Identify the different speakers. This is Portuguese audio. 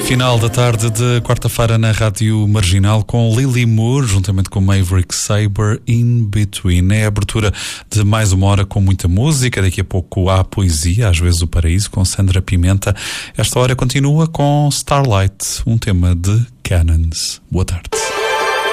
Speaker 1: Final da tarde de quarta-feira na Rádio Marginal com Lily Moore, juntamente com Maverick Sabre, In Between. É a abertura de mais uma hora com muita música. Daqui a pouco há poesia, às vezes o paraíso, com Sandra Pimenta. Esta hora continua com Starlight, um tema de Cannons. Boa tarde.